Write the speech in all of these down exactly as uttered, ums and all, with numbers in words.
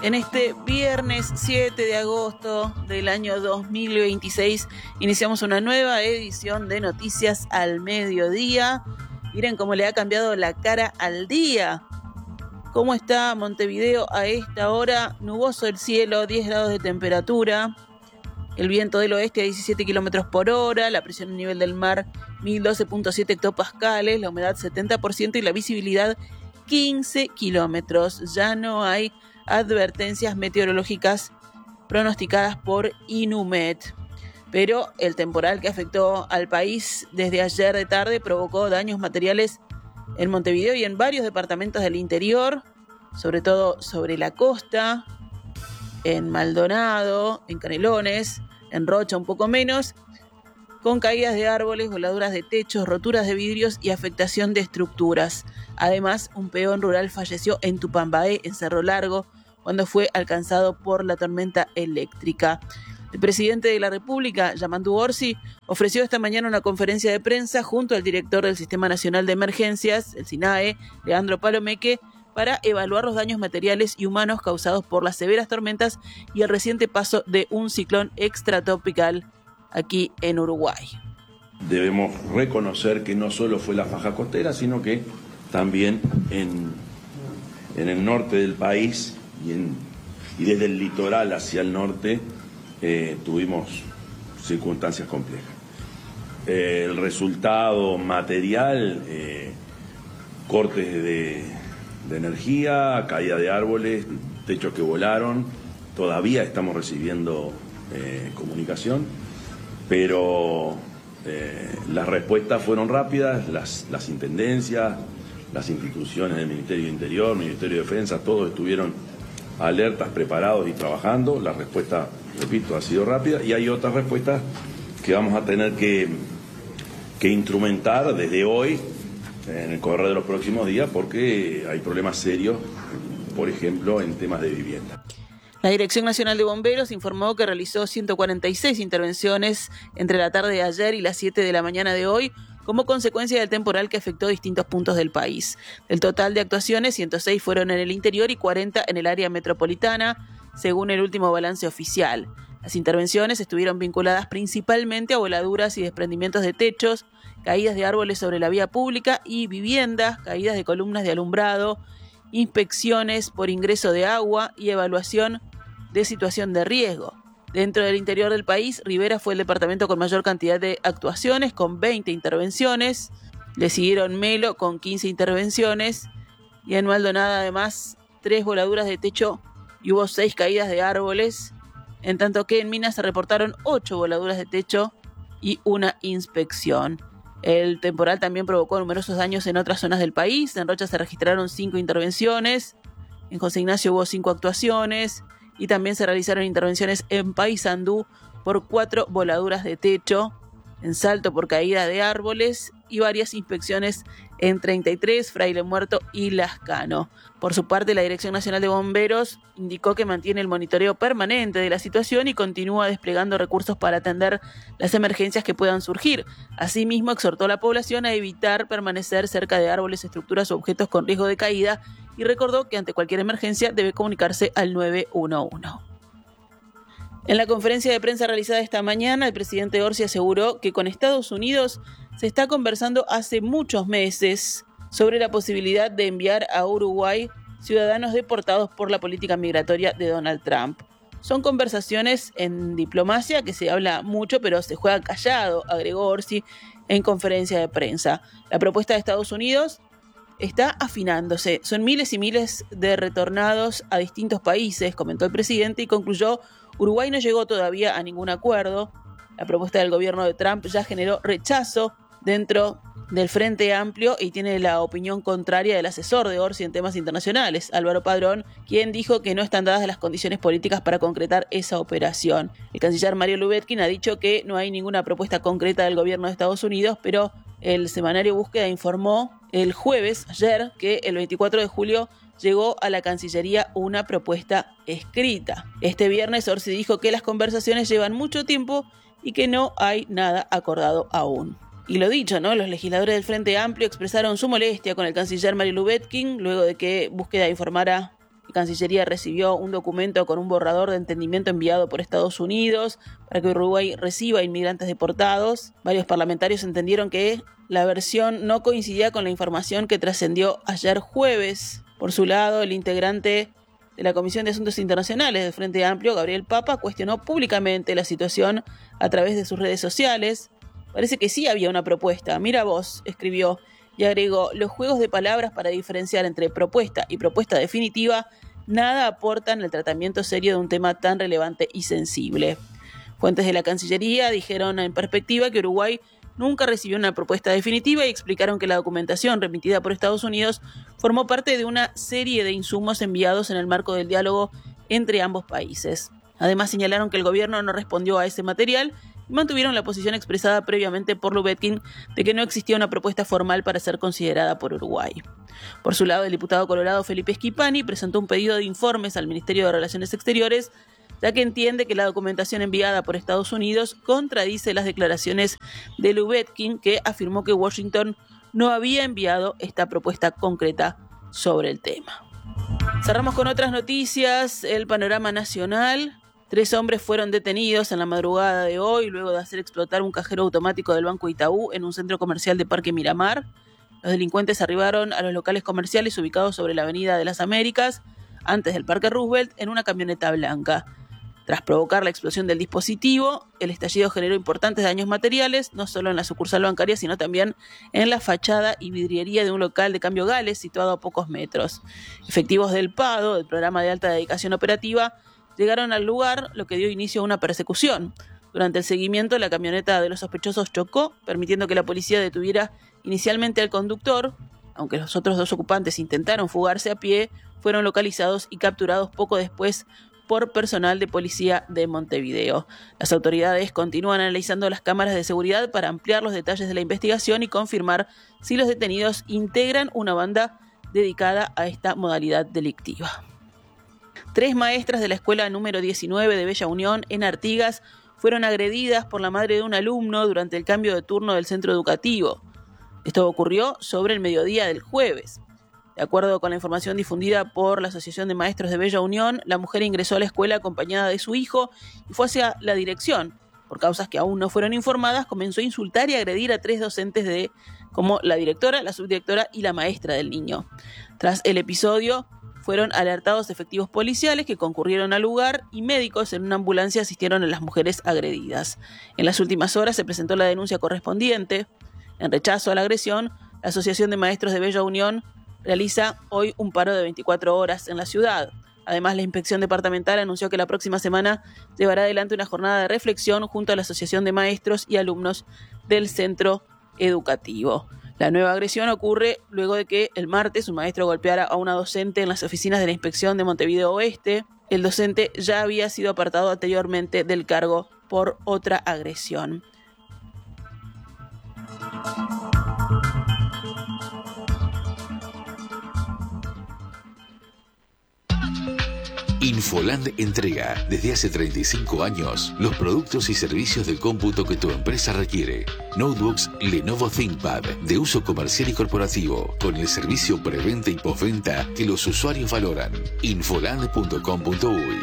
En este viernes siete de agosto del año dos mil veintiséis iniciamos una nueva edición de Noticias al Mediodía. Miren cómo le ha cambiado la cara al día. ¿Cómo está Montevideo a esta hora? Nuboso el cielo, diez grados de temperatura. El viento del oeste a diecisiete kilómetros por hora. La presión a nivel del mar mil doce punto siete hectopascales. La humedad setenta por ciento y la visibilidad quince kilómetros. Ya no hay advertencias meteorológicas pronosticadas por Inumet. Pero el temporal que afectó al país desde ayer de tarde provocó daños materiales en Montevideo y en varios departamentos del interior, sobre todo sobre la costa, en Maldonado, en Canelones, en Rocha un poco menos, con caídas de árboles, voladuras de techos, roturas de vidrios y afectación de estructuras. Además, un peón rural falleció en Tupambaé, en Cerro Largo, cuando fue alcanzado por la tormenta eléctrica. El presidente de la República, Yamandu Orsi, ofreció esta mañana una conferencia de prensa junto al director del Sistema Nacional de Emergencias, el SINAE, Leandro Palomeque, para evaluar los daños materiales y humanos causados por las severas tormentas y el reciente paso de un ciclón extratropical aquí en Uruguay. Debemos reconocer que no solo fue la faja costera, sino que también en, en el norte del país y, en, y desde el litoral hacia el norte eh, tuvimos circunstancias complejas. Eh, el resultado material, eh, cortes de, de energía, caída de árboles, techos que volaron, todavía estamos recibiendo eh, comunicación, pero eh, las respuestas fueron rápidas, las, las intendencias, las instituciones del Ministerio de Interior, Ministerio de Defensa, todos estuvieron alertas, preparados y trabajando. La respuesta, repito, ha sido rápida y hay otras respuestas que vamos a tener que, que instrumentar desde hoy en el correr de los próximos días porque hay problemas serios, por ejemplo, en temas de vivienda. La Dirección Nacional de Bomberos informó que realizó ciento cuarenta y seis intervenciones entre la tarde de ayer y las siete de la mañana de hoy como consecuencia del temporal que afectó distintos puntos del país. Del total de actuaciones, ciento seis fueron en el interior y cuarenta en el área metropolitana, según el último balance oficial. Las intervenciones estuvieron vinculadas principalmente a voladuras y desprendimientos de techos, caídas de árboles sobre la vía pública y viviendas, caídas de columnas de alumbrado, inspecciones por ingreso de agua y evaluación de situación de riesgo. Dentro del interior del país, Rivera fue el departamento con mayor cantidad de actuaciones, con veinte intervenciones. Le siguieron Melo con quince intervenciones. Y en Maldonado, además, tres voladuras de techo y hubo seis caídas de árboles. En tanto que en Minas se reportaron ocho voladuras de techo y una inspección. El temporal también provocó numerosos daños en otras zonas del país. En Rocha se registraron cinco intervenciones. En José Ignacio hubo cinco actuaciones. Y también se realizaron intervenciones en Paysandú por cuatro voladuras de techo, en Salto por caída de árboles y varias inspecciones en treinta y tres, Fraile Muerto y Lascano. Por su parte, la Dirección Nacional de Bomberos indicó que mantiene el monitoreo permanente de la situación y continúa desplegando recursos para atender las emergencias que puedan surgir. Asimismo, exhortó a la población a evitar permanecer cerca de árboles, estructuras o objetos con riesgo de caída y recordó que ante cualquier emergencia debe comunicarse al nueve uno uno. En la conferencia de prensa realizada esta mañana, el presidente Orsi aseguró que con Estados Unidos se está conversando hace muchos meses sobre la posibilidad de enviar a Uruguay ciudadanos deportados por la política migratoria de Donald Trump. Son conversaciones en diplomacia que se habla mucho, pero se juega callado, agregó Orsi en conferencia de prensa. La propuesta de Estados Unidos está afinándose. Son miles y miles de retornados a distintos países, comentó el presidente y concluyó: Uruguay no llegó todavía a ningún acuerdo. La propuesta del gobierno de Trump ya generó rechazo dentro del Frente Amplio y tiene la opinión contraria del asesor de Orsi en temas internacionales, Álvaro Padrón, quien dijo que no están dadas las condiciones políticas para concretar esa operación. El canciller Mario Lubetkin ha dicho que no hay ninguna propuesta concreta del gobierno de Estados Unidos, pero el semanario Búsqueda informó el jueves, ayer, que el veinticuatro de julio llegó a la Cancillería una propuesta escrita. Este viernes Orsi dijo que las conversaciones llevan mucho tiempo y que no hay nada acordado aún. Y lo dicho, ¿no? Los legisladores del Frente Amplio expresaron su molestia con el canciller Mario Lubetkin luego de que Búsqueda informara La Cancillería recibió un documento con un borrador de entendimiento enviado por Estados Unidos para que Uruguay reciba inmigrantes deportados. Varios parlamentarios entendieron que la versión no coincidía con la información que trascendió ayer jueves. Por su lado, el integrante de la Comisión de Asuntos Internacionales del Frente Amplio, Gabriel Papa, cuestionó públicamente la situación a través de sus redes sociales. Parece que sí había una propuesta. Mira vos, escribió, y agregó, los juegos de palabras para diferenciar entre propuesta y propuesta definitiva nada aportan al tratamiento serio de un tema tan relevante y sensible. Fuentes de la Cancillería dijeron en perspectiva que Uruguay nunca recibió una propuesta definitiva y explicaron que la documentación remitida por Estados Unidos formó parte de una serie de insumos enviados en el marco del diálogo entre ambos países. Además señalaron que el gobierno no respondió a ese material y mantuvieron la posición expresada previamente por Lubetkin de que no existía una propuesta formal para ser considerada por Uruguay. Por su lado, el diputado colorado Felipe Schipani presentó un pedido de informes al Ministerio de Relaciones Exteriores, ya que entiende que la documentación enviada por Estados Unidos contradice las declaraciones de Lubetkin, que afirmó que Washington no había enviado esta propuesta concreta sobre el tema. Cerramos con otras noticias. El panorama nacional. Tres hombres fueron detenidos en la madrugada de hoy luego de hacer explotar un cajero automático del Banco Itaú en un centro comercial de Parque Miramar. Los delincuentes arribaron a los locales comerciales ubicados sobre la Avenida de las Américas, antes del Parque Roosevelt, en una camioneta blanca. Tras provocar la explosión del dispositivo, el estallido generó importantes daños materiales, no solo en la sucursal bancaria, sino también en la fachada y vidriería de un local de cambio Gales situado a pocos metros. Efectivos del PADO, del Programa de Alta Dedicación Operativa, llegaron al lugar, lo que dio inicio a una persecución. Durante el seguimiento, la camioneta de los sospechosos chocó, permitiendo que la policía detuviera inicialmente al conductor. Aunque los otros dos ocupantes intentaron fugarse a pie, fueron localizados y capturados poco después por personal de policía de Montevideo. Las autoridades continúan analizando las cámaras de seguridad para ampliar los detalles de la investigación y confirmar si los detenidos integran una banda dedicada a esta modalidad delictiva. Tres maestras de la escuela número diecinueve de Bella Unión en Artigas fueron agredidas por la madre de un alumno durante el cambio de turno del centro educativo. Esto ocurrió sobre el mediodía del jueves. De acuerdo con la información difundida por la Asociación de Maestros de Bella Unión, la mujer ingresó a la escuela acompañada de su hijo y fue hacia la dirección. Por causas que aún no fueron informadas, comenzó a insultar y agredir a tres docentes de, como la directora, la subdirectora y la maestra del niño. Tras el episodio, fueron alertados efectivos policiales que concurrieron al lugar y médicos en una ambulancia asistieron a las mujeres agredidas. En las últimas horas se presentó la denuncia correspondiente. En rechazo a la agresión, la Asociación de Maestros de Bella Unión realiza hoy un paro de veinticuatro horas en la ciudad. Además, la Inspección Departamental anunció que la próxima semana llevará adelante una jornada de reflexión junto a la Asociación de Maestros y Alumnos del centro educativo. La nueva agresión ocurre luego de que el martes un maestro golpeara a una docente en las oficinas de la Inspección de Montevideo Oeste. El docente ya había sido apartado anteriormente del cargo por otra agresión. Infoland entrega desde hace treinta y cinco años los productos y servicios de cómputo que tu empresa requiere. Notebooks Lenovo ThinkPad de uso comercial y corporativo con el servicio preventa y postventa que los usuarios valoran. infoland punto com punto uy.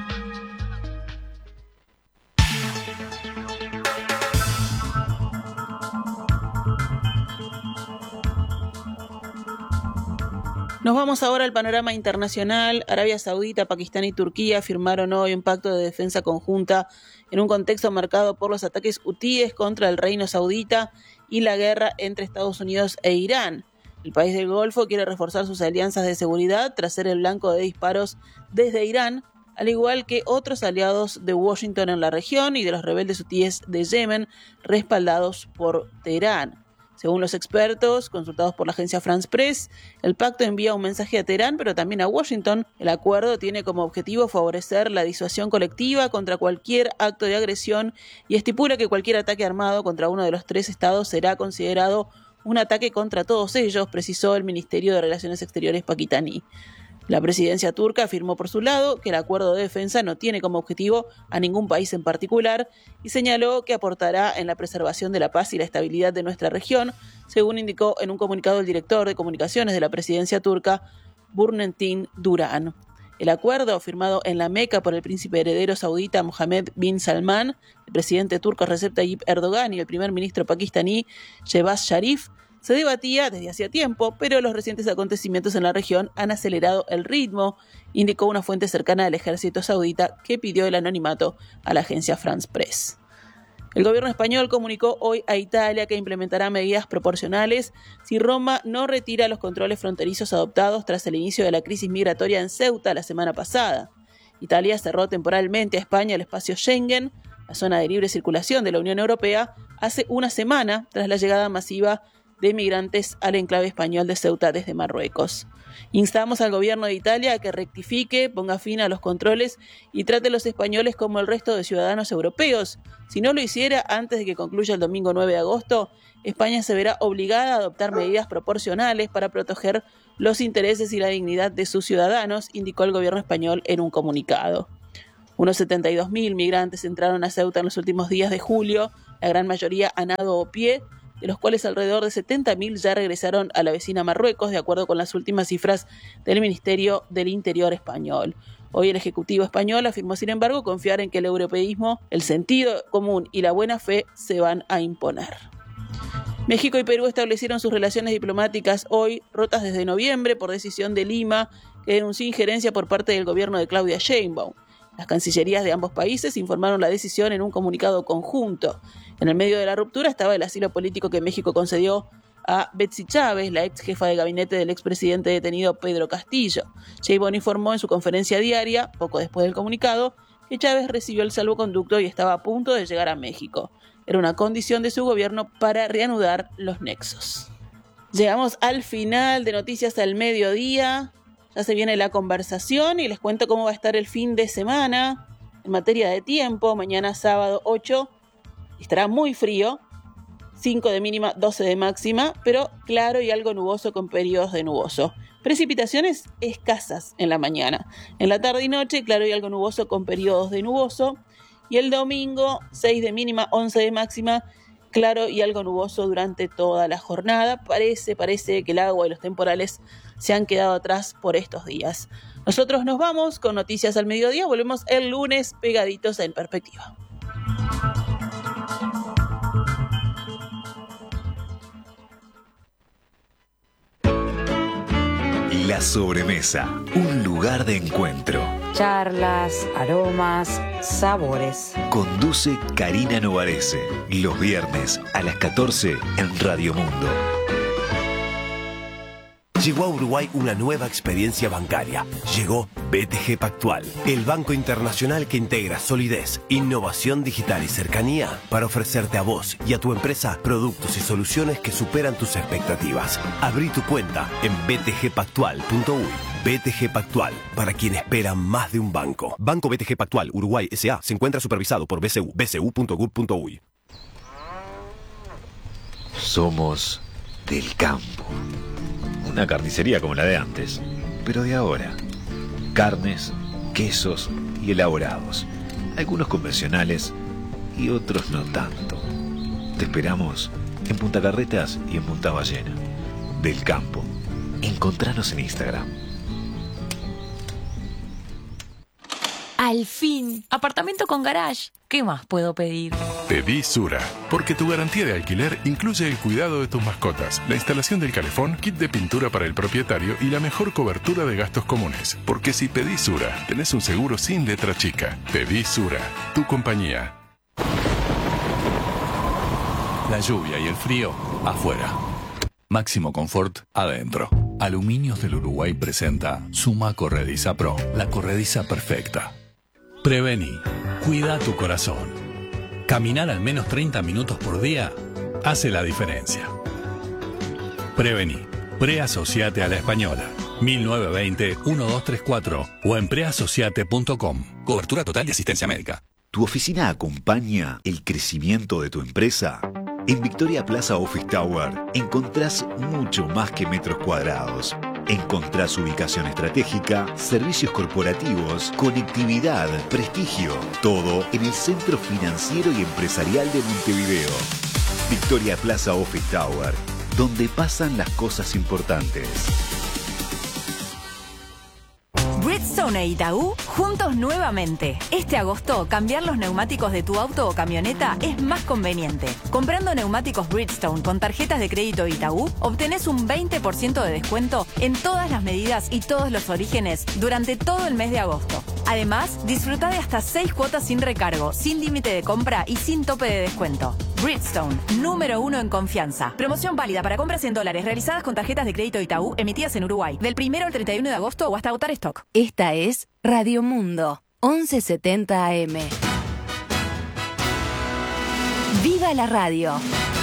Nos vamos ahora al panorama internacional. Arabia Saudita, Pakistán y Turquía firmaron hoy un pacto de defensa conjunta en un contexto marcado por los ataques hutíes contra el reino saudita y la guerra entre Estados Unidos e Irán. El país del Golfo quiere reforzar sus alianzas de seguridad tras ser el blanco de disparos desde Irán, al igual que otros aliados de Washington en la región y de los rebeldes hutíes de Yemen, respaldados por Teherán. Según los expertos, consultados por la agencia France Press, el pacto envía un mensaje a Teherán, pero también a Washington. El acuerdo tiene como objetivo favorecer la disuasión colectiva contra cualquier acto de agresión y estipula que cualquier ataque armado contra uno de los tres estados será considerado un ataque contra todos ellos, precisó el Ministerio de Relaciones Exteriores pakistaní. La presidencia turca afirmó por su lado que el acuerdo de defensa no tiene como objetivo a ningún país en particular y señaló que aportará en la preservación de la paz y la estabilidad de nuestra región, según indicó en un comunicado el director de comunicaciones de la presidencia turca, Burhanettin Duran. El acuerdo, firmado en la Meca por el príncipe heredero saudita Mohammed bin Salman, el presidente turco Recep Tayyip Erdogan y el primer ministro pakistaní Shehbaz Sharif, se debatía desde hacía tiempo, pero los recientes acontecimientos en la región han acelerado el ritmo, indicó una fuente cercana al ejército saudita que pidió el anonimato a la agencia France Press. El gobierno español comunicó hoy a Italia que implementará medidas proporcionales si Roma no retira los controles fronterizos adoptados tras el inicio de la crisis migratoria en Ceuta la semana pasada. Italia cerró temporalmente a España el espacio Schengen, la zona de libre circulación de la Unión Europea, hace una semana tras la llegada masiva de migrantes al enclave español de Ceuta desde Marruecos. Instamos al gobierno de Italia a que rectifique, ponga fin a los controles y trate a los españoles como el resto de ciudadanos europeos. Si no lo hiciera antes de que concluya el domingo nueve de agosto, España se verá obligada a adoptar medidas proporcionales para proteger los intereses y la dignidad de sus ciudadanos, indicó el gobierno español en un comunicado. Unos setenta y dos mil migrantes entraron a Ceuta en los últimos días de julio, la gran mayoría a nado o pie, de los cuales alrededor de setenta mil ya regresaron a la vecina Marruecos, de acuerdo con las últimas cifras del Ministerio del Interior español. Hoy el Ejecutivo español afirmó, sin embargo, confiar en que el europeísmo, el sentido común y la buena fe se van a imponer. México y Perú establecieron sus relaciones diplomáticas hoy, rotas desde noviembre por decisión de Lima, que denunció injerencia por parte del gobierno de Claudia Sheinbaum. Las cancillerías de ambos países informaron la decisión en un comunicado conjunto. En el medio de la ruptura estaba el asilo político que México concedió a Betsy Chávez, la ex jefa de gabinete del expresidente detenido Pedro Castillo. Sheinbaum informó en su conferencia diaria, poco después del comunicado, que Chávez recibió el salvoconducto y estaba a punto de llegar a México. Era una condición de su gobierno para reanudar los nexos. Llegamos al final de Noticias al Mediodía. Ya se viene la conversación y les cuento cómo va a estar el fin de semana. En materia de tiempo, mañana sábado ocho estará muy frío, cinco de mínima, doce de máxima, pero claro y algo nuboso con periodos de nuboso. Precipitaciones escasas en la mañana. En la tarde y noche, claro y algo nuboso con periodos de nuboso. Y el domingo, seis de mínima, once de máxima, claro y algo nuboso durante toda la jornada. Parece, parece que el agua y los temporales se han quedado atrás por estos días. Nosotros nos vamos con Noticias al Mediodía. Volvemos el lunes pegaditos en Perspectiva. La sobremesa, un lugar de encuentro. Charlas, aromas, sabores. Conduce Karina Novarese, los viernes a las catorce en Radio Mundo. Llegó a Uruguay una nueva experiencia bancaria. Llegó B T G Pactual, el banco internacional que integra solidez, innovación digital y cercanía para ofrecerte a vos y a tu empresa productos y soluciones que superan tus expectativas. Abrí tu cuenta en b t g pactual punto u y. B T G Pactual, para quien espera más de un banco. Banco B T G Pactual Uruguay S A se encuentra supervisado por B C U, b c u punto gov punto u y. Somos del campo. Una carnicería como la de antes, pero de ahora. Carnes, quesos y elaborados. Algunos convencionales y otros no tanto. Te esperamos en Punta Carretas y en Punta Ballena. Del campo. Encontranos en Instagram. Al fin, apartamento con garage. ¿Qué más puedo pedir? Pedí Sura, porque tu garantía de alquiler incluye el cuidado de tus mascotas, la instalación del calefón, kit de pintura para el propietario y la mejor cobertura de gastos comunes. Porque si pedís Sura, tenés un seguro sin letra chica. Pedí Sura, tu compañía. La lluvia y el frío, afuera. Máximo confort, adentro. Aluminios del Uruguay presenta Suma Corrediza Pro, la corrediza perfecta. Prevení, cuida tu corazón. Caminar al menos treinta minutos por día hace la diferencia. Prevení, preasociate a la española. mil novecientos veinte, doce treinta y cuatro o en preasociate punto com. Cobertura total y asistencia médica. ¿Tu oficina acompaña el crecimiento de tu empresa? En Victoria Plaza Office Tower encontrás mucho más que metros cuadrados. Encontrás ubicación estratégica, servicios corporativos, conectividad, prestigio. Todo en el centro financiero y empresarial de Montevideo. Victoria Plaza Office Tower, donde pasan las cosas importantes. Brits Bridgestone e Itaú juntos nuevamente. Este agosto, cambiar los neumáticos de tu auto o camioneta es más conveniente. Comprando neumáticos Bridgestone con tarjetas de crédito Itaú, obtenés un veinte por ciento de descuento en todas las medidas y todos los orígenes durante todo el mes de agosto. Además, disfruta de hasta seis cuotas sin recargo, sin límite de compra y sin tope de descuento. Bridgestone, número uno en confianza. Promoción válida para compras en dólares realizadas con tarjetas de crédito Itaú emitidas en Uruguay del primero al treinta y uno de agosto o hasta agotar stock. Esta es Radio Mundo, once setenta A M. ¡Viva la radio!